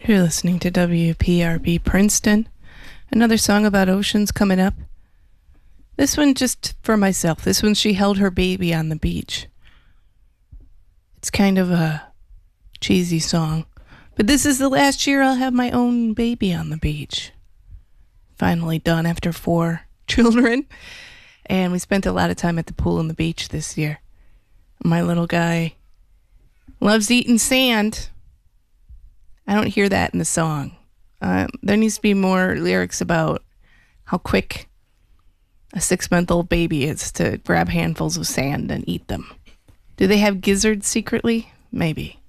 You're listening to WPRB Princeton. Another song about oceans coming up. This one just for myself. This one, she held her baby on the beach. It's kind of a cheesy song. But this is the last year I'll have my own baby on the beach. Finally done after 4 children. And we spent a lot of time at the pool and the beach this year. My little guy loves eating sand. I don't hear that in the song. There needs to be more lyrics about how quick a 6-month-old baby is to grab handfuls of sand and eat them. Do they have gizzards secretly? Maybe.